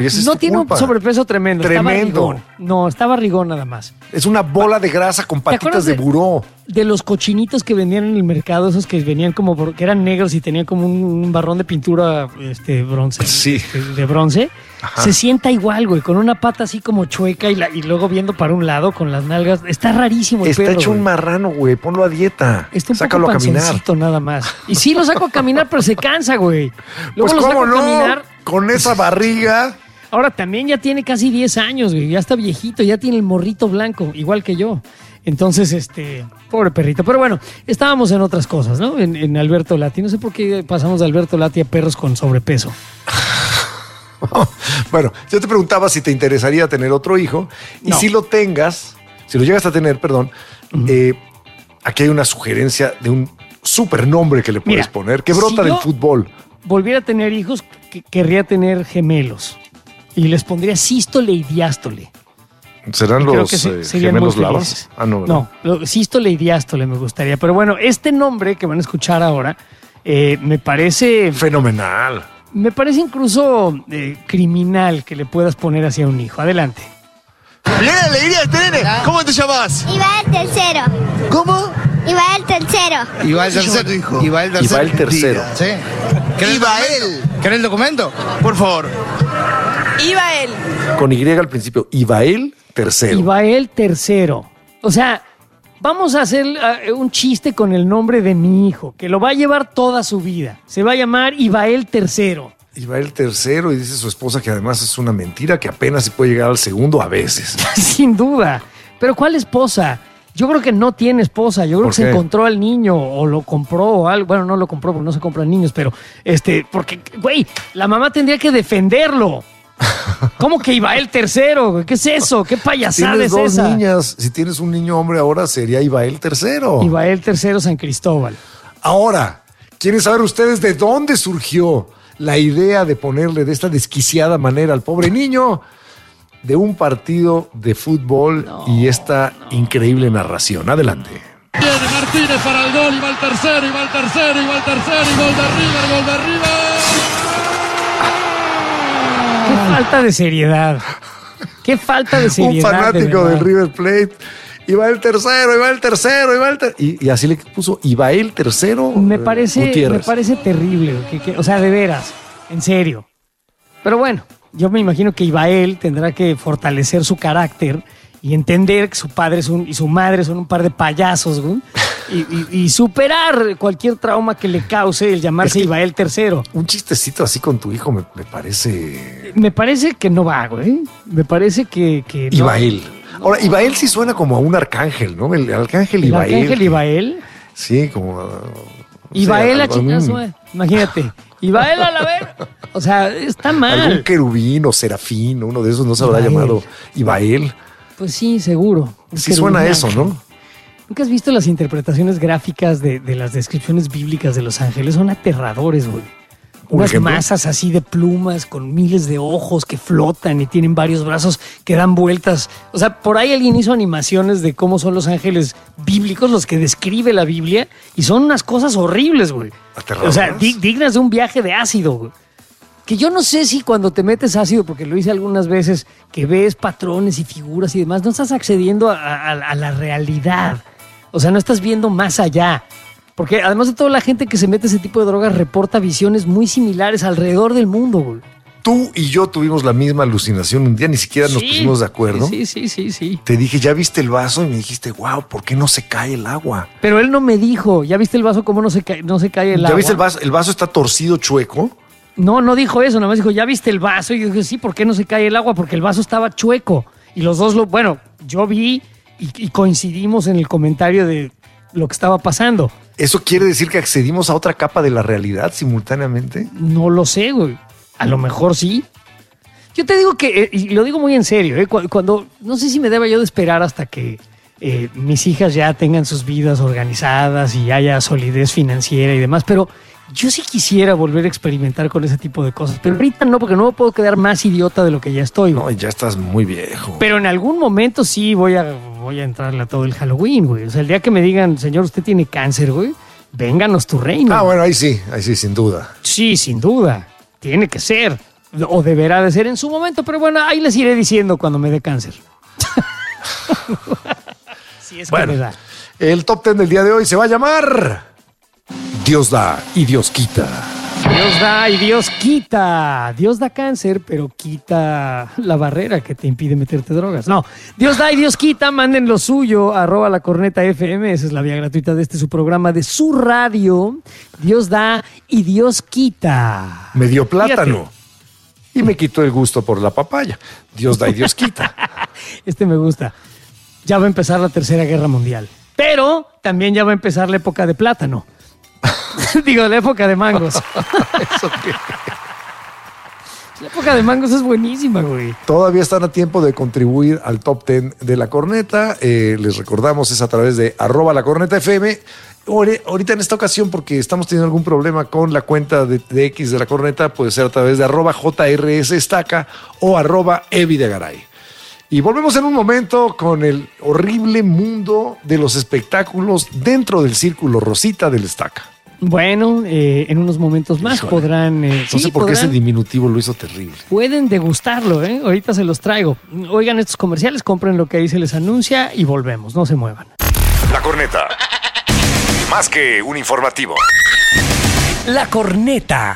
No tiene un sobrepeso tremendo. Tremendo. Estaba rigón. No, estaba rigón nada más. Es una bola de grasa con patitas de buró. De los cochinitos que vendían en el mercado, esos que venían como que eran negros y tenían como un barrón de pintura bronce. Sí. De bronce. Ajá. Se sienta igual, güey, con una pata así como chueca y luego viendo para un lado con las nalgas. Está rarísimo el Está perro, hecho güey. un marrano, güey. Ponlo a dieta. Está un Sácalo poco a caminar. panzoncito nada más. Y sí lo saco a caminar, pero se cansa, güey. Luego Pues lo saco cómo a no, caminar. con esa barriga. Ahora también ya tiene casi 10 años, güey. Ya está viejito, ya tiene el morrito blanco, igual que yo. Entonces, pobre perrito. Pero bueno, estábamos en otras cosas, ¿no? En Alberto Lati. No sé por qué pasamos de Alberto Lati a perros con sobrepeso. Bueno, yo te preguntaba si te interesaría tener otro hijo. Y No. si lo tengas, si lo llegas a tener, perdón, aquí hay una sugerencia de un super nombre que le puedes Mira, poner, que brota si del yo fútbol. Volviera a tener hijos, querría tener gemelos. Y les pondría sístole y diástole. ¿Serán Creo los que serían gemelos muy lavas? felices. Ah, no, ¿verdad? No, sístole y diástole me gustaría. Pero bueno, este nombre que van a escuchar ahora me parece Fenomenal. incluso criminal que le puedas poner hacia un hijo. Adelante. ¡Bien, alegría, nene! ¿Cómo te llamas? Iba el tercero. ¿Cómo? Iba el tercero. Iba el tercero, hijo. Iba el tercero. Sí. Iba él. ¿Querés el documento? Por favor. Iba él. Con Y al principio. Ibael tercero. Ibael tercero. O sea, vamos a hacer un chiste con el nombre de mi hijo, que lo va a llevar toda su vida. Se va a llamar Ibael tercero. Ibael tercero, y dice su esposa que además es una mentira, que apenas se puede llegar al segundo a veces. Sin duda. Pero ¿cuál esposa? Yo creo que no tiene esposa. Yo creo ¿Por que se qué? encontró al niño o lo compró o algo. Bueno, no lo compró porque no se compran niños, pero porque, güey, la mamá tendría que defenderlo. ¿Cómo que Ibael tercero, güey? ¿Qué es eso? ¿Qué payasada Tienes es dos esa? niñas. Si tienes un niño hombre ahora, sería Ibael tercero. Ibael tercero San Cristóbal. Ahora, ¿quieren saber ustedes de dónde surgió la idea de ponerle de esta desquiciada manera al pobre niño? De un partido de fútbol y esta increíble narración. Adelante. Viene Martínez para el gol, y va el tercero, y va el tercero, y va el tercero, y gol de River, gol de Qué falta de seriedad. Qué falta de Un seriedad. fanático de del verdad. River Plate. Iba el tercero, iba el tercero, iba el tercero. Y así le puso Ibael tercero. Me parece Gutiérrez. terrible. O sea, de veras. En serio. Pero bueno, yo me imagino que Ibael tendrá que fortalecer su carácter y entender que su padre y su madre son un par de payasos, güey. Y superar cualquier trauma que le cause el llamarse Es que- Ibael tercero. Un chistecito así con tu hijo me parece. Me parece que no va, güey. Me parece que no. Ibael. Ahora, Ibael sí suena como a un arcángel, ¿no? El arcángel El Ibael. arcángel Ibael. Sí, como. no Ibael sé, a chingazo, algún- imagínate. Ibael a la ver. O sea, está Algún mal. querubín o serafín, uno de esos no se habrá Ibael. llamado Ibael. Pues sí, seguro. Sí suena a eso, ¿no? ¿Nunca has visto las interpretaciones gráficas de las descripciones bíblicas de los ángeles? Son aterradores, güey. ¿Un Unas ejemplo? masas así de plumas con miles de ojos que flotan y tienen varios brazos que dan vueltas. O sea, por ahí alguien hizo animaciones de cómo son los ángeles bíblicos, los que describe la Biblia, y son unas cosas horribles, güey. Aterradoras. O sea, dignas de un viaje de ácido, güey. Que yo no sé si cuando te metes ácido, porque lo hice algunas veces, que ves patrones y figuras y demás, no estás accediendo a la realidad. O sea, no estás viendo más allá. Porque además de toda la gente que se mete ese tipo de drogas reporta visiones muy similares alrededor del mundo, güey. Tú y yo tuvimos la misma alucinación un día, ni siquiera nos Sí, pusimos de acuerdo. Sí. Te dije, ¿ya viste el vaso? Y me dijiste, wow, ¿por qué no se cae el agua? Pero él no me dijo, ¿ya viste el vaso cómo no se cae el ¿Ya agua? viste el vaso? El vaso está torcido, chueco. No dijo eso, nada más dijo, ¿ya viste el vaso? Y yo dije, sí, ¿por qué no se cae el agua? Porque el vaso estaba chueco. Y los dos, yo vi y coincidimos en el comentario de lo que estaba pasando. ¿Eso quiere decir que accedimos a otra capa de la realidad simultáneamente? No lo sé, güey. A lo mejor sí. Yo te digo que, y lo digo muy en serio, cuando, no sé si me deba yo de esperar hasta que mis hijas ya tengan sus vidas organizadas y haya solidez financiera y demás, pero yo sí quisiera volver a experimentar con ese tipo de cosas. Pero ahorita no, porque no me puedo quedar más idiota de lo que ya estoy, güey. No, ya estás muy viejo. Pero en algún momento sí voy a entrarle a todo el Halloween, güey. O sea, el día que me digan, señor, usted tiene cáncer, güey, vénganos tu reino. Ah, bueno, ahí sí, sin duda. Sí, sin duda. Tiene que ser. o deberá de ser en su momento, pero bueno, ahí les iré diciendo cuando me dé cáncer. Si es que me da. El top 10 del día de hoy se va a llamar Dios da y Dios quita. Dios da y Dios quita. Dios da cáncer, pero quita la barrera que te impide meterte drogas. No, Dios da y Dios quita. Manden lo suyo, @lacornetafm. Esa es la vía gratuita de su programa de su radio. Dios da y Dios quita. Me dio plátano. Fíjate. Y me quitó el gusto por la papaya. Dios da y Dios quita. Este me gusta. Ya va a empezar la Tercera Guerra Mundial. Pero también ya va a empezar la época de plátano. Digo, la época de mangos. ¿Eso qué? La época de mangos es buenísima, güey. Todavía están a tiempo de contribuir al top 10 de La Corneta. Les recordamos, es a través de @lacornetafm. Ahorita en esta ocasión, porque estamos teniendo algún problema con la cuenta de X de La Corneta, puede ser a través de @JRSestaca o @evidegaray. Y volvemos en un momento con el horrible mundo de los espectáculos dentro del círculo rosita del Estaca. Bueno, en unos momentos más podrán... No sé por qué ese diminutivo lo hizo terrible. Pueden degustarlo, ¿eh? Ahorita se los traigo. Oigan estos comerciales, compren lo que ahí se les anuncia y volvemos. No se muevan. La Corneta. Más que un informativo. La Corneta.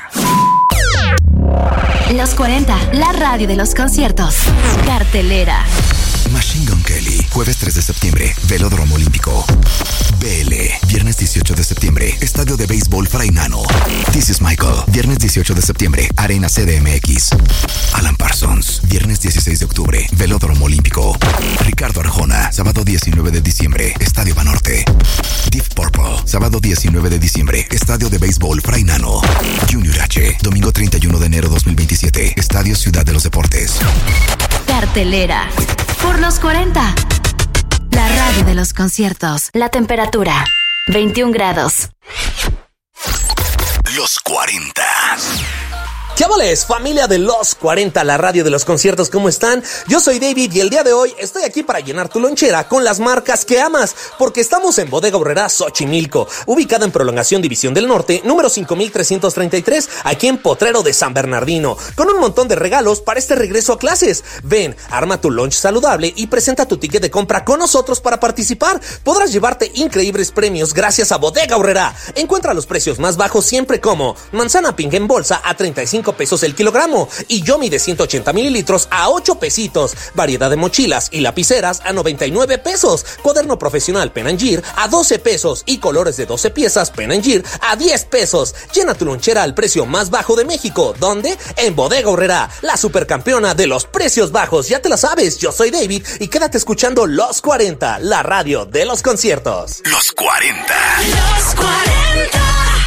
Los 40, la radio de los conciertos. Cartelera. Machine Gun Kelly, jueves 3 de septiembre, Velódromo Olímpico. BL, viernes 18 de septiembre, Estadio de Béisbol Fray Nano. This is Michael, viernes 18 de septiembre, Arena CDMX. Alan Parsons, viernes 16 de octubre, Velódromo Olímpico. Ricardo Arjona, sábado 19 de diciembre, Estadio Banorte. Deep Purple, sábado 19 de diciembre, Estadio de Béisbol Fray Nano. Junior H, domingo 31 de enero 2027, Estadio Ciudad de los Deportes. Cartelera. Por los 40. La radio de los conciertos. La temperatura, 21 grados. Los 40. ¿Qué vales, familia de Los 40, la radio de los conciertos? ¿Cómo están? Yo soy David y el día de hoy estoy aquí para llenar tu lonchera con las marcas que amas, porque estamos en Bodega Aurrerá Xochimilco, ubicada en Prolongación División del Norte, número 5333, aquí en Potrero de San Bernardino, con un montón de regalos para este regreso a clases. Ven, arma tu lunch saludable y presenta tu ticket de compra con nosotros para participar. Podrás llevarte increíbles premios gracias a Bodega Aurrerá. Encuentra los precios más bajos siempre como manzana pink en bolsa a 35 pesos el kilogramo y Yomi de 180 mililitros a 8 pesitos, variedad de mochilas y lapiceras a 99 pesos, cuaderno profesional Pen & Gear a 12 pesos y colores de 12 piezas Pen & Gear a 10 pesos. Llena tu lonchera al precio más bajo de México. ¿Dónde? En Bodega Aurrerá, la supercampeona de los precios bajos. Ya te la sabes, yo soy David y quédate escuchando Los 40, la radio de los conciertos. Los 40. Los 40.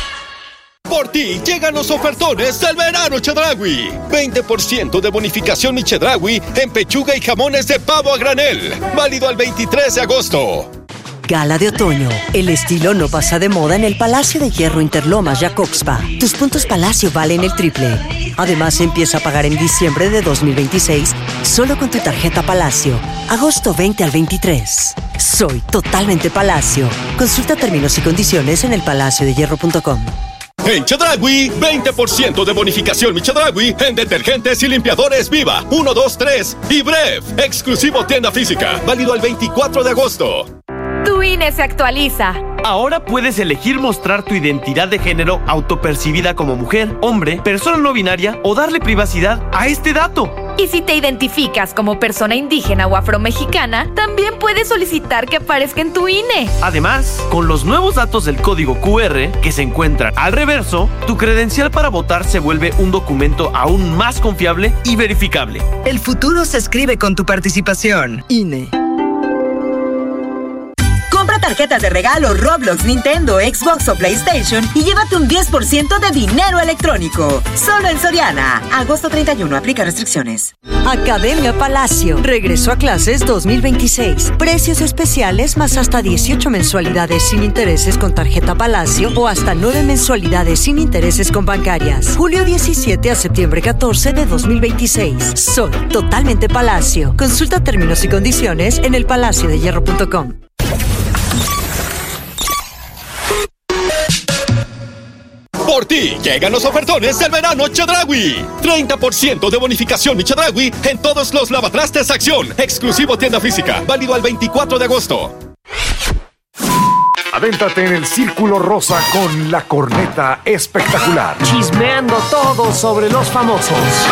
Por ti llegan los ofertones del verano Chedraui. 20% de bonificación y Chedraui en pechuga y jamones de pavo a granel. Válido al 23 de agosto. Gala de otoño. El estilo no pasa de moda en el Palacio de Hierro Interlomas Jacobspa. Tus puntos Palacio valen el triple. Además, empieza a pagar en diciembre de 2026 solo con tu tarjeta Palacio. Agosto 20 al 23. Soy totalmente Palacio. Consulta términos y condiciones en elpalaciodehierro.com. En Chedraui, 20% de bonificación mi Chedraui en detergentes y limpiadores Viva, 1, 2, 3 y Brev. Exclusivo tienda física, válido al 24 de agosto. Tu INE se actualiza. Ahora puedes elegir mostrar tu identidad de género autopercibida como mujer, hombre, persona no binaria o darle privacidad a este dato. Y si te identificas como persona indígena o afromexicana, también puedes solicitar que aparezca en tu INE. Además, con los nuevos datos del código QR que se encuentran al reverso, tu credencial para votar se vuelve un documento aún más confiable y verificable. El futuro se escribe con tu participación. INE. Compra tarjetas de regalo Roblox, Nintendo, Xbox o PlayStation y llévate un 10% de dinero electrónico. Solo en Soriana. Agosto 31. Aplica restricciones. Academia Palacio. Regreso a clases 2026. Precios especiales más hasta 18 mensualidades sin intereses con tarjeta Palacio o hasta 9 mensualidades sin intereses con bancarias. Julio 17 a septiembre 14 de 2026. Soy totalmente Palacio. Consulta términos y condiciones en Por ti, llegan los ofertones del verano Chedraui. 30% de bonificación y Chedraui en todos los lavatrastes Acción. Exclusivo tienda física. Válido al 24 de agosto. Adéntrate en el Círculo Rosa con la corneta espectacular. Chismeando todo sobre los famosos.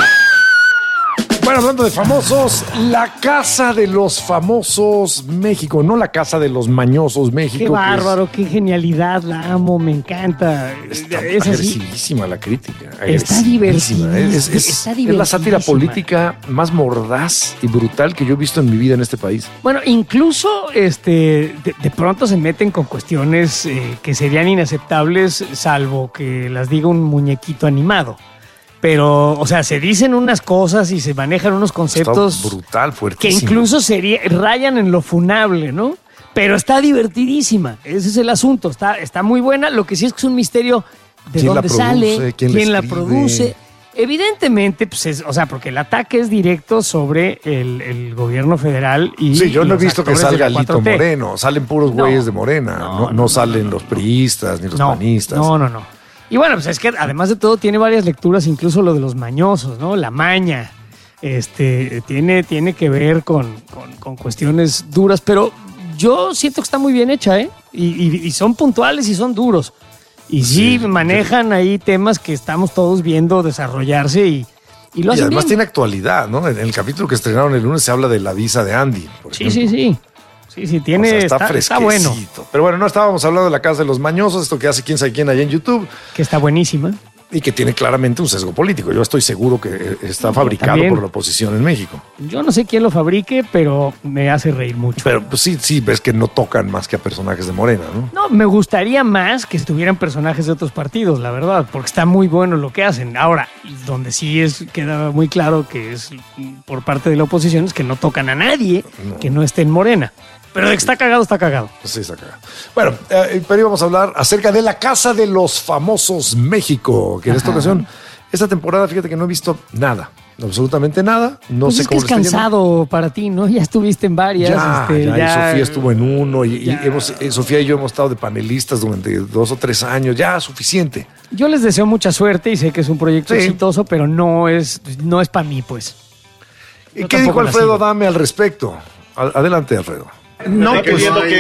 Bueno, hablando de famosos, la casa de los famosos México, no la casa de los mañosos México. Qué bárbaro, qué genialidad, la amo, me encanta. Está es agresivísima así. La crítica. Está divertidísima. Es la sátira política más mordaz y brutal que yo he visto en mi vida en este país. Bueno, incluso de pronto se meten con cuestiones que serían inaceptables, salvo que las diga un muñequito animado. Pero, o sea, se dicen unas cosas y se manejan unos conceptos está brutal, fuertísimo, que incluso rayan en lo funable, ¿no? Pero está divertidísima, ese es el asunto, está muy buena. Lo que sí es que es un misterio de dónde sale, quién la produce. Evidentemente, pues porque el ataque es directo sobre el gobierno federal y sí, yo no he visto que salga Lito 4T. Moreno, salen puros güeyes de Morena, no salen los priistas ni los panistas. No. Y bueno, pues es que además de todo tiene varias lecturas, incluso lo de los mañosos, ¿no? La maña, tiene que ver con cuestiones duras, pero yo siento que está muy bien hecha, ¿eh? Y son puntuales y son duros. Y sí manejan ahí temas que estamos todos viendo desarrollarse y lo hacen además bien. tiene actualidad, ¿no? En el capítulo que estrenaron el lunes se habla de la visa de Andy, por ejemplo. Sí, tiene, o sea, está bueno. Pero bueno, no estábamos hablando de la casa de los mañosos, esto que hace quién sabe quién allá en YouTube. Que está buenísima. Y que tiene claramente un sesgo político. Yo estoy seguro que está fabricado también por la oposición en México. Yo no sé quién lo fabrique, pero me hace reír mucho. Pero pues sí, ves que no tocan más que a personajes de Morena, ¿no? No, me gustaría más que estuvieran personajes de otros partidos, la verdad, porque está muy bueno lo que hacen. Ahora, donde sí queda muy claro que es por parte de la oposición es que no tocan a nadie que no esté en Morena. Pero de que está cagado, está cagado. Sí, está cagado. Bueno, pero íbamos a hablar acerca de la Casa de los Famosos México, que en esta ocasión, esta temporada, fíjate que no he visto nada, absolutamente nada. No sé cómo es cansado para ti, ¿no? Ya estuviste en varias. Ya, y Sofía estuvo en uno, y Sofía y yo hemos estado de panelistas durante 2 o 3 años, ya, suficiente. Yo les deseo mucha suerte y sé que es un proyecto exitoso, pero no es para mí, pues. ¿Y qué dijo Alfredo Adame al respecto? Adelante, Alfredo. No, pues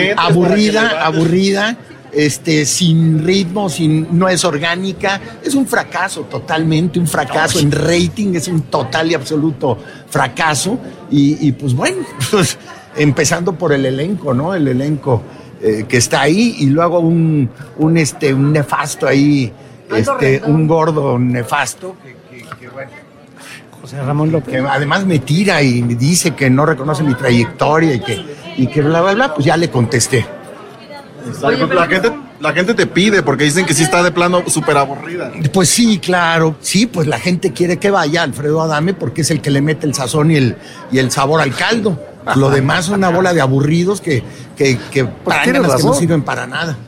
aburrida, sin ritmo, no es orgánica, es un fracaso, totalmente un fracaso en rating, es un total y absoluto fracaso, y pues bueno, pues, empezando por el elenco, ¿no? El elenco que está ahí, y luego un nefasto ahí, un gordo nefasto, que bueno. José Ramón López. Que además me tira y me dice que no reconoce mi trayectoria y que bla, bla, bla, pues ya le contesté. Oye, la gente te pide porque dicen que sí está de plano súper aburrida. Pues sí, claro. Sí, pues la gente quiere que vaya Alfredo Adame porque es el que le mete el sazón y el sabor al caldo. Lo demás son una bola de aburridos que pránganas que no sirven para nada.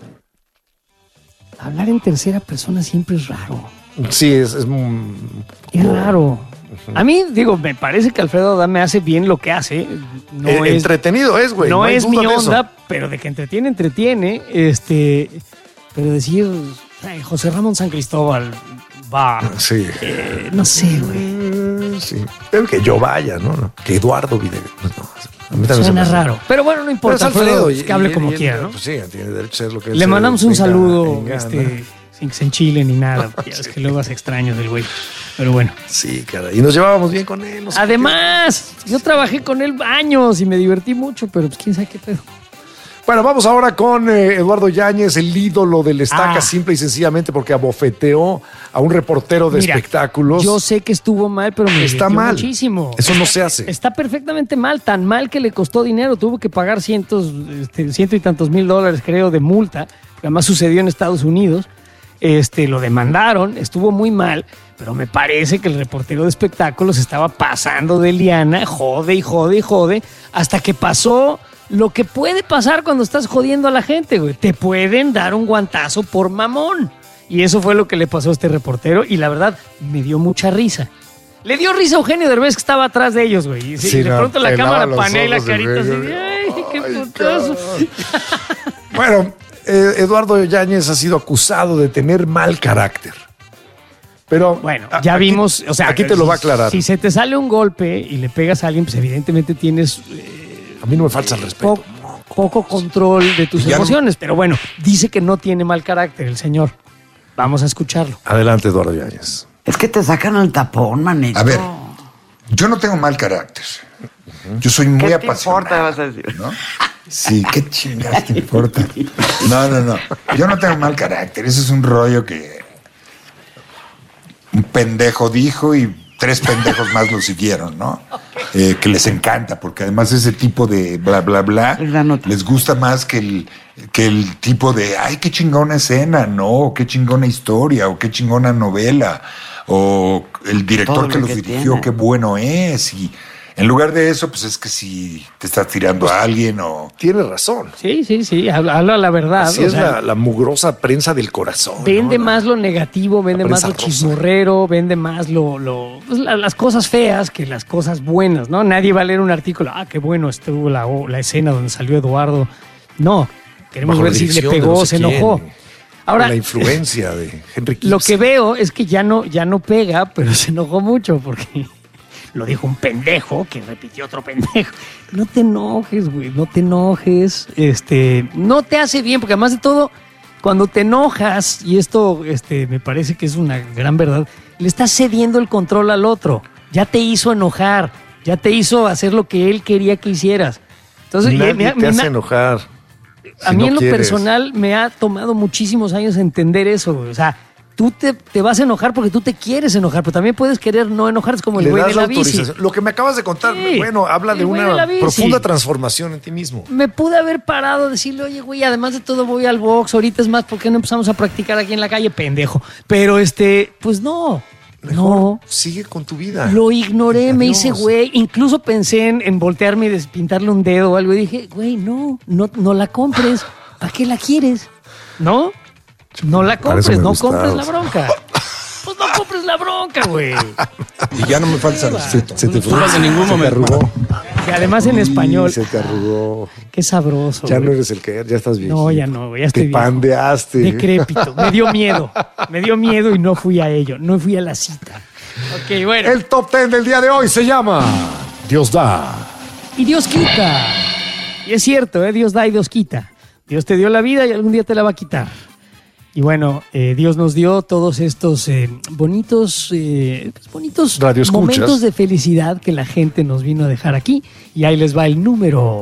Hablar en tercera persona siempre es raro. Sí, es raro. A mí, me parece que Alfredo Adame hace bien lo que hace. No es entretenido, güey. No es mi onda, pero de que entretiene. Pero decir, José Ramón San Cristóbal va. Sí. No sé, güey. Sí. Pero que yo vaya, ¿no? Que Eduardo Videgaray. Suena raro. Pero bueno, no importa. Alfredo, que hable como quiera, ¿no? Pues sí, tiene derecho a ser lo que le mandamos un saludo, sin que se enchile ni nada. Es que luego hace extraño del güey. Pero bueno. Sí, cara. Y nos llevábamos bien con él. Además, yo trabajé con él años y me divertí mucho, pero pues quién sabe qué pedo. Bueno, vamos ahora con Eduardo Yáñez, el ídolo del Estaca, simple y sencillamente porque abofeteó a un reportero de espectáculos. Yo sé que estuvo mal, pero me está mal muchísimo. Eso no se hace. Está perfectamente mal, tan mal que le costó dinero. Tuvo que pagar ciento y tantos mil dólares, creo, de multa. Que además sucedió en Estados Unidos. Lo demandaron, estuvo muy mal, pero me parece que el reportero de espectáculos estaba pasando de liana, jode, hasta que pasó lo que puede pasar cuando estás jodiendo a la gente, güey. Te pueden dar un guantazo por mamón. Y eso fue lo que le pasó a este reportero, y la verdad, me dio mucha risa. Le dio risa a Eugenio Derbez, que estaba atrás de ellos, güey. Y de pronto la cámara panea y la carita así, ¡ay, qué putazo! Bueno, Eduardo Yáñez ha sido acusado de tener mal carácter. Pero bueno, ya vimos, o sea, aquí te lo va a aclarar. Si se te sale un golpe y le pegas a alguien, pues evidentemente tienes a mí no me falta el respeto. Poco control de tus emociones, pero bueno, dice que no tiene mal carácter el señor. Vamos a escucharlo. Adelante, Eduardo Yáñez. Es que te sacan el tapón, manito. A ver, yo no tengo mal carácter. Yo soy muy apasionado. ¿Qué te importa, vas a decir? ¿No? Sí, qué chingas te importa. No. Yo no tengo mal carácter. Eso es un rollo que un pendejo dijo y 3 pendejos más lo siguieron, ¿no? Que les encanta, porque además ese tipo de bla, bla, bla les gusta más que el tipo de, ay, qué chingona escena, ¿no? O qué chingona historia, o qué chingona novela, o el director que los dirigió, tiene. Qué bueno es, y en lugar de eso, pues es que si te estás tirando a alguien o... Tienes razón. Sí, habla la verdad. Así es la mugrosa prensa del corazón. Vende más lo negativo, vende más lo chismorrero, vende más pues, las cosas feas que las cosas buenas, ¿no? Nadie va a leer un artículo, qué bueno estuvo la escena donde salió Eduardo. No, queremos ver si le pegó, se enojó. Ahora, la influencia de Henry Kissinger. Lo que veo es que ya no pega, pero se enojó mucho porque... Lo dijo un pendejo que repitió otro pendejo. No te enojes, güey, no te enojes. No te hace bien, porque además de todo, cuando te enojas, y esto me parece que es una gran verdad, le estás cediendo el control al otro. Ya te hizo enojar, ya te hizo hacer lo que él quería que hicieras. Entonces, nadie te hace enojar. A mí en lo personal me ha tomado muchísimos años entender eso, güey. O sea, tú te vas a enojar porque tú te quieres enojar, pero también puedes querer no enojar, es como el güey de la bici. Lo que me acabas de contar, habla de una profunda transformación en ti mismo. Me pude haber parado a decirle, oye, güey, además de todo voy al box, ahorita es más, ¿por qué no empezamos a practicar aquí en la calle? Pendejo. Pero pues no. Mejor sigue con tu vida. Lo ignoré, me hice güey. Incluso pensé en voltearme y despintarle un dedo o algo. Y dije, güey, no la compres. ¿Para qué la quieres? ¿No? No la compres, no compres la bronca. Pues no compres la bronca, güey. Y ya no me falta el respeto. Se te fue en ningún momento. Que además en español. Se te arrugó. Qué sabroso. Ya no eres el que ya estás bien. No, ya no, ya estoy bien. Te pandeaste. Decrépito. Me dio miedo y no fui a ello. No fui a la cita. Ok, bueno. El top 10 del día de hoy se llama Dios da. Y Dios quita. Y es cierto, Dios da y Dios quita. Dios te dio la vida y algún día te la va a quitar. Y bueno, Dios nos dio todos estos bonitos momentos de felicidad que la gente nos vino a dejar aquí. Y ahí les va el número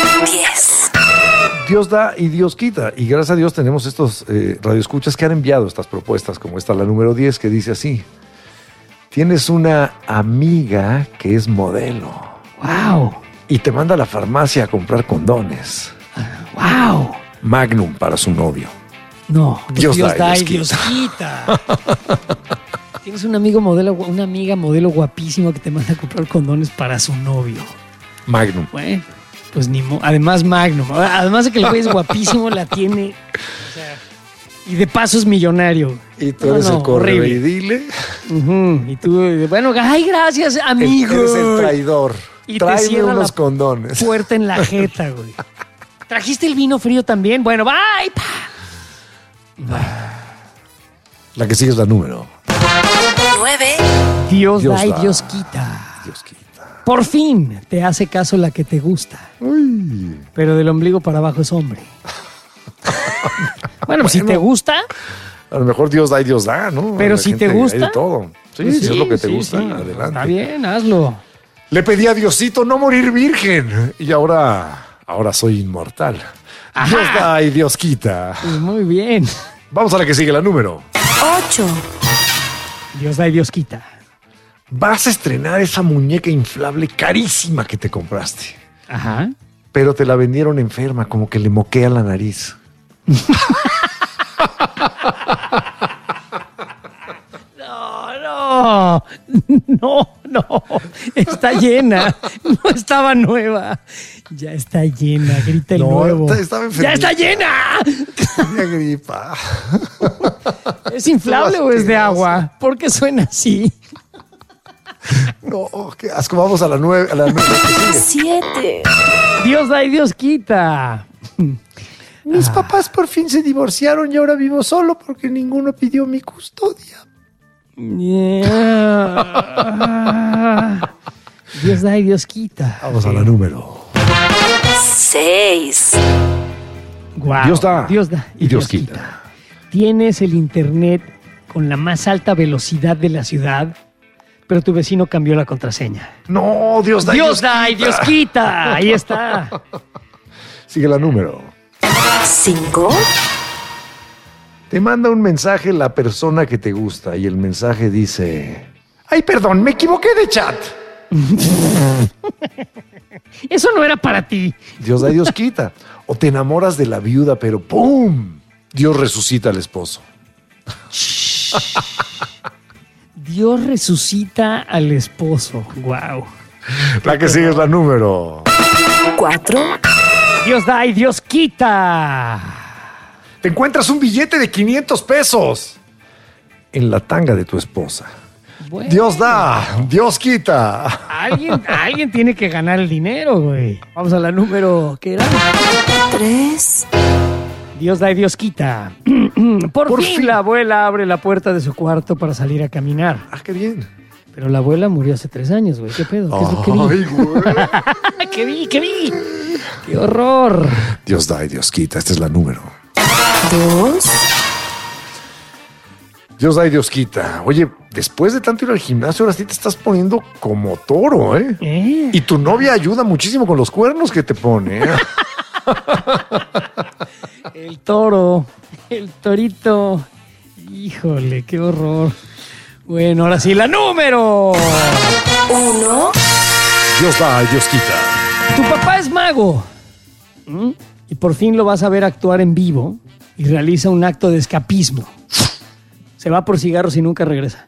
10. Dios da y Dios quita. Y gracias a Dios tenemos estos radioescuchas que han enviado estas propuestas, como esta, la número 10, que dice así: tienes una amiga que es modelo. ¡Wow! Y te manda a la farmacia a comprar condones. ¡Wow! Magnum para su novio. No, Dios da y Dios quita. Tienes una amiga modelo guapísima que te manda a comprar condones para su novio. Magnum. Bueno, pues además Magnum. Además de que el güey es guapísimo, la tiene. O sea, y de paso es millonario. Y tú eres el correveidile. Y tú, bueno, ay, gracias, amigo. Eres el traidor. Y tráeme te unos condones. Puerta en la jeta, güey. ¿Trajiste el vino frío también? Bueno, bye. La que sigue es la número 9. Dios da y Dios quita. Dios quita. Por fin te hace caso la que te gusta. Uy. Pero del ombligo para abajo es hombre. Bueno, si te gusta. A lo mejor Dios da y Dios da, ¿no? Pero si te gusta. Hay de todo. Sí, si es lo que te gusta, adelante. Está bien, hazlo. Le pedí a Diosito no morir virgen. Y ahora soy inmortal. Ajá. Dios da y Dios quita. Pues muy bien. Vamos a la que sigue, la número 8. Dios da y Dios quita. Vas a estrenar esa muñeca inflable carísima que te compraste. Ajá. Pero te la vendieron enferma, como que le moquea la nariz. No. Está llena. No estaba nueva. Ya está llena. Grita el nuevo. Estaba enferma. ¡Ya está llena! Tenía gripa. ¿Es inflable o es de agua? ¿Por qué suena así? No, qué asco. Vamos a la 9. 7. Dios da y Dios quita. Mis papás por fin se divorciaron y ahora vivo solo porque ninguno pidió mi custodia. Dios da y Dios quita. Vamos a la número 6. Wow. Dios da y Dios quita. Tienes el internet con la más alta velocidad de la ciudad, pero tu vecino cambió la contraseña. No, Dios da y Dios quita. Ahí está. Sigue la número 5. Te manda un mensaje la persona que te gusta y el mensaje dice: ay, perdón, me equivoqué de chat. Eso no era para ti. Dios da y Dios quita. O te enamoras de la viuda, pero ¡pum! Dios resucita al esposo. Dios resucita al esposo. Wow. La que sigue es la número 4. Dios da y Dios quita. Te encuentras un billete de 500 pesos en la tanga de tu esposa. Bueno. Dios da, Dios quita. Alguien tiene que ganar el dinero, güey. Vamos a la número, ¿qué era? 3. Dios da y Dios quita. Por fin la abuela abre la puerta de su cuarto para salir a caminar. Ah, qué bien. Pero la abuela murió hace 3 años, güey. ¿Qué pedo? ¿Qué es lo que vi? Ay, güey. ¿Qué vi? ¡Qué horror! Dios da y Dios quita. Esta es la número 2. Dios da y Dios quita. Oye, después de tanto ir al gimnasio, ahora sí te estás poniendo como toro, ¿eh? Y tu novia ayuda muchísimo con los cuernos que te pone, ¿eh? El toro, el torito. Híjole, qué horror. Bueno, ahora sí, la número 1. Dios da y Dios quita. Tu papá es mago. Y por fin lo vas a ver actuar en vivo y realiza un acto de escapismo. Se va por cigarros y nunca regresa.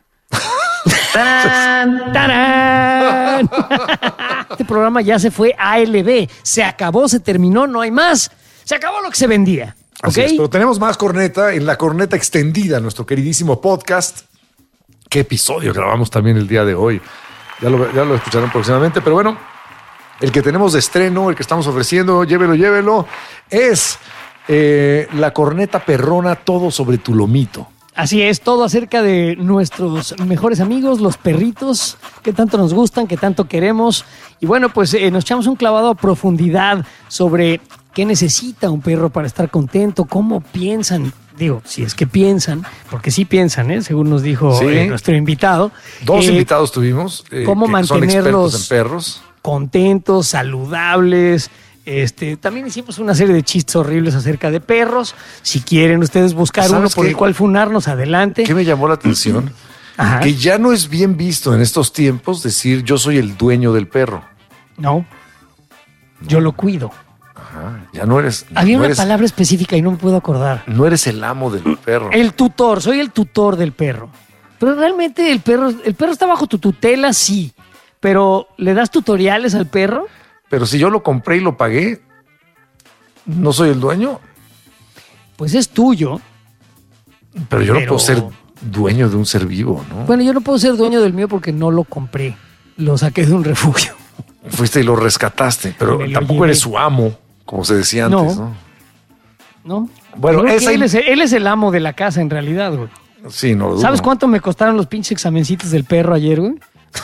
¡Tarán! ¡Tarán! Este programa ya se fue a ALB. Se acabó, se terminó, no hay más. Se acabó lo que se vendía. Así es, pero tenemos más corneta en la corneta extendida, nuestro queridísimo podcast. ¿Qué episodio grabamos también el día de hoy? Ya lo escucharán próximamente, pero bueno, el que tenemos de estreno, el que estamos ofreciendo, llévelo, es la corneta perrona, todo sobre tu lomito. Así es, todo acerca de nuestros mejores amigos, los perritos, que tanto nos gustan, que tanto queremos. Y bueno, pues nos echamos un clavado a profundidad sobre qué necesita un perro para estar contento, cómo piensan, digo, si es que piensan, porque sí piensan, según nos dijo nuestro invitado. 2 invitados tuvimos, cómo que mantenerlos son expertos en perros. Contentos, saludables. También hicimos una serie de chistes horribles acerca de perros. Si quieren ustedes buscar uno por el cual funarnos, adelante. ¿Qué me llamó la atención? Ajá. Que ya no es bien visto en estos tiempos decir yo soy el dueño del perro. No. Yo lo cuido. Ajá. Ya no eres. Había una palabra específica y no me puedo acordar. No eres el amo del perro. El tutor, soy el tutor del perro. Pero realmente el perro está bajo tu tutela, sí. Pero ¿le das tutoriales al perro? Pero si yo lo compré y lo pagué, ¿no soy el dueño? Pues es tuyo. Pero yo no puedo ser dueño de un ser vivo, ¿no? Bueno, yo no puedo ser dueño del mío porque no lo compré. Lo saqué de un refugio. Fuiste y lo rescataste, pero tampoco eres su amo, como se decía antes, ¿no? No. Bueno, él es el amo de la casa en realidad, güey. Sí, no lo dudo. ¿Sabes cuánto me costaron los pinches examencitos del perro ayer, güey?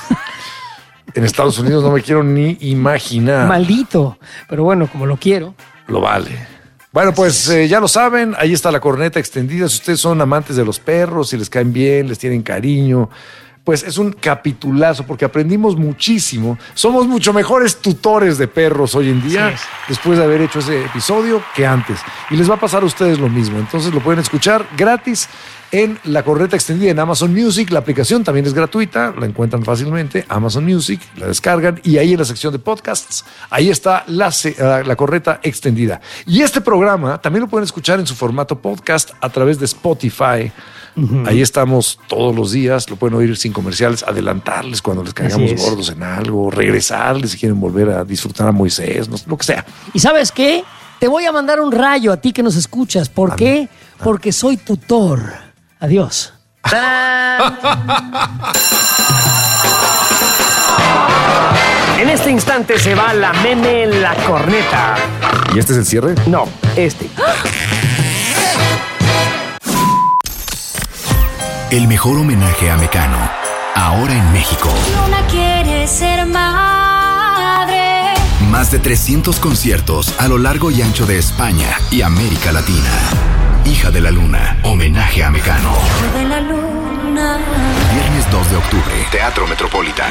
En Estados Unidos no me quiero ni imaginar. Maldito. Pero bueno, como lo quiero. Lo vale. Bueno, pues ya lo saben, ahí está la corneta extendida. Si ustedes son amantes de los perros, si les caen bien, les tienen cariño, pues es un capitulazo porque aprendimos muchísimo. Somos mucho mejores tutores de perros hoy en día, después de haber hecho ese episodio, que antes. Y les va a pasar a ustedes lo mismo. Entonces lo pueden escuchar gratis en la corneta extendida en Amazon Music. La aplicación también es gratuita, la encuentran fácilmente, Amazon Music, la descargan y ahí en la sección de podcasts, ahí está la corneta extendida. Y este programa también lo pueden escuchar en su formato podcast a través de Spotify. Ahí estamos todos los días, lo pueden oír sin comerciales, adelantarles cuando les caigamos gordos en algo, regresarles si quieren volver a disfrutar a Moisés, lo que sea. ¿Y sabes qué? Te voy a mandar un rayo a ti que nos escuchas. ¿Por qué? Porque soy tutor. Adiós. En este instante se va la meme la corneta. ¿Y este es el cierre? No, este. El mejor homenaje a Mecano, ahora en México. Luna quiere ser madre. Más de 300 conciertos a lo largo y ancho de España y América Latina. Hija de la Luna, homenaje a Mecano. Hija de la Luna. Viernes 2 de octubre, Teatro Metropolitan.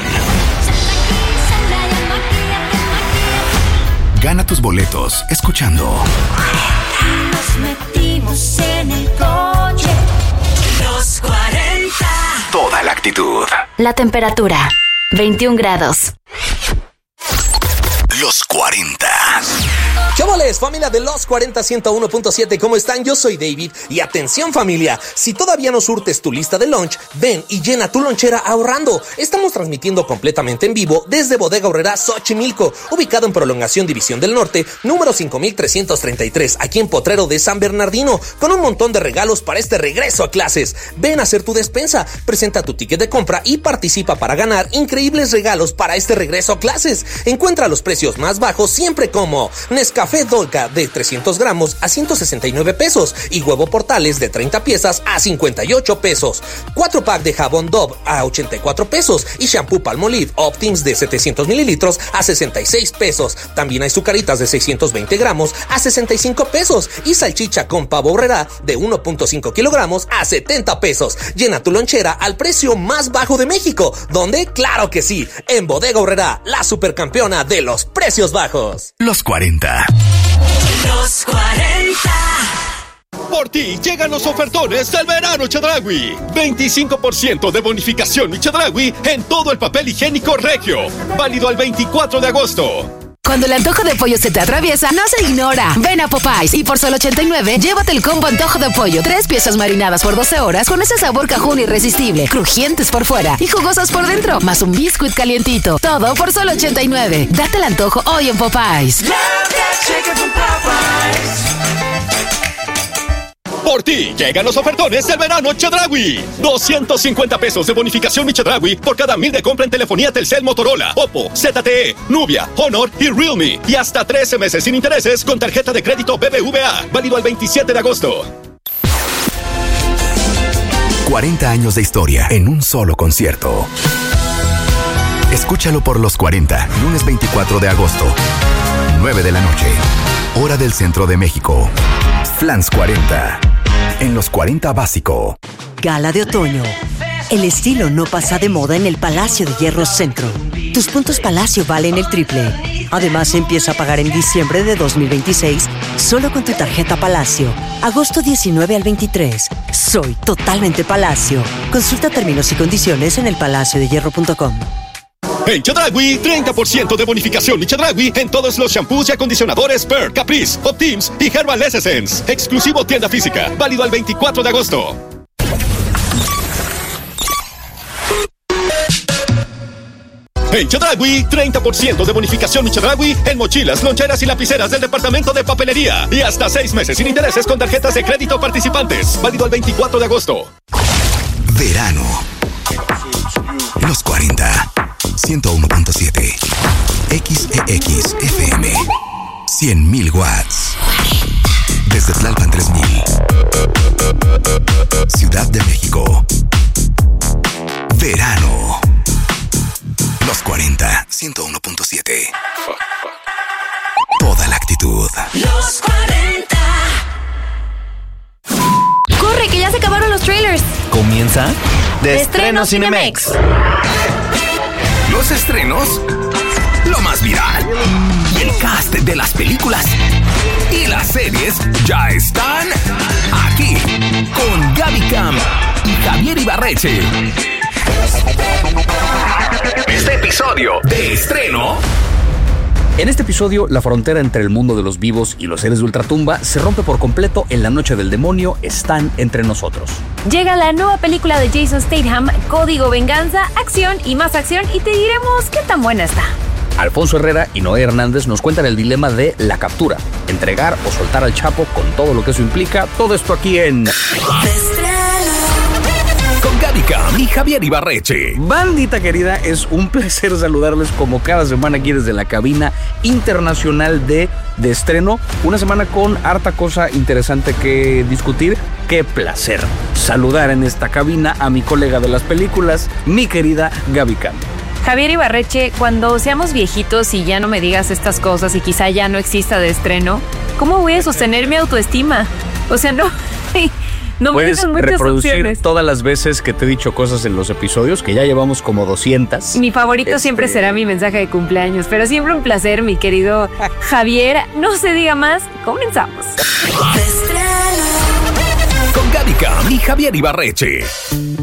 Gana tus boletos escuchando. Nos metimos en el coche. Los 40. Toda la actitud. La temperatura, 21 grados. Los 40. Chavales, familia de Los 40 101.7, ¿cómo están? Yo soy David y atención familia, si todavía no surtes tu lista de lunch, ven y llena tu lonchera ahorrando. Estamos transmitiendo completamente en vivo desde Bodega Aurrerá Xochimilco, ubicado en Prolongación División del Norte, número 5333, aquí en Potrero de San Bernardino, con un montón de regalos para este regreso a clases. Ven a hacer tu despensa, presenta tu ticket de compra y participa para ganar increíbles regalos para este regreso a clases. Encuentra los precios más bajos siempre como Nescafé Dolca de 300 gramos a 169 pesos y huevo Portales de 30 piezas a 58 pesos. 4 pack de jabón Dove a 84 pesos y shampoo Palmolive Optims de 700 mililitros a 66 pesos. También hay sucaritas de 620 gramos a 65 pesos y salchicha con pavo Aurrerá de 1.5 kilogramos a 70 pesos. Llena tu lonchera al precio más bajo de México. ¿Dónde? ¡Claro que sí! En Bodega Aurrerá, la supercampeona de los precios bajos. Los 40. Los 40. Por ti llegan los ofertones del verano Chedraui. 25% de bonificación Chedraui en todo el papel higiénico Regio. Válido al 24 de agosto. Cuando el antojo de pollo se te atraviesa, no se ignora. Ven a Popeyes y por solo 89, llévate el combo antojo de pollo. 3 piezas marinadas por 12 horas con ese sabor cajún irresistible, crujientes por fuera y jugosas por dentro, más un biscuit calientito. Todo por solo 89. Date el antojo hoy en Popeyes. Por ti llegan los ofertones del verano Chedraui. 250 pesos de bonificación Chedraui por cada 1000 de compra en telefonía Telcel, Motorola, Oppo, ZTE, Nubia, Honor y Realme. Y hasta 13 meses sin intereses con tarjeta de crédito BBVA. Válido al 27 de agosto. 40 años de historia en un solo concierto. Escúchalo por Los 40, lunes 24 de agosto, 9 de la noche, hora del centro de México. Flans 40, en Los 40 Básico. Gala de otoño. El estilo no pasa de moda en el Palacio de Hierro Centro. Tus puntos Palacio valen el triple. Además, empieza a pagar en diciembre de 2026 solo con tu tarjeta Palacio. Agosto 19 al 23. Soy totalmente Palacio. Consulta términos y condiciones en elpalaciodehierro.com. En Chedraui, 30% de bonificación Chedraui en todos los shampoos y acondicionadores Per, Caprice, Optims y Herbal Essence. Exclusivo tienda física. Válido al 24 de agosto. En Chedraui, 30% de bonificación Chedraui en mochilas, loncheras y lapiceras del departamento de papelería. Y hasta 6 meses sin intereses con tarjetas de crédito participantes. Válido al 24 de agosto. Verano. Los 40. 101.7 XEX FM 100.000 watts desde Tlalpan 3000 Ciudad de México. Verano. Los 40 101.7. Toda la actitud. Los 40. ¡Corre, que ya se acabaron los trailers! Comienza De Estreno Cinemex. Los estrenos, lo más viral, el cast de las películas y las series ya están aquí con Gaby Cam y Javier Ibarreche. Este episodio de Estreno. En este episodio, la frontera entre el mundo de los vivos y los seres de ultratumba se rompe por completo en La Noche del Demonio. Están entre nosotros. Llega la nueva película de Jason Statham, Código Venganza, acción y más acción, y te diremos qué tan buena está. Alfonso Herrera y Noé Hernández nos cuentan el dilema de la captura, entregar o soltar al Chapo con todo lo que eso implica. Todo esto aquí en... Con Gaby Cam y Javier Ibarreche. Bandita querida, es un placer saludarles como cada semana aquí desde la cabina internacional de estreno. Una semana con harta cosa interesante que discutir. Qué placer saludar en esta cabina a mi colega de las películas, mi querida Gaby Cam. Javier Ibarreche, cuando seamos viejitos y ya no me digas estas cosas y quizá ya no exista de estreno, ¿cómo voy a sostener mi autoestima? O sea, no me puedes dejan muchas reproducir opciones. todas las veces que te he dicho cosas en los episodios, que ya llevamos como 200. Mi favorito siempre será mi mensaje de cumpleaños, pero siempre un placer, mi querido Javier. No se diga más, comenzamos. Con Gaby Cam y Javier Ibarreche.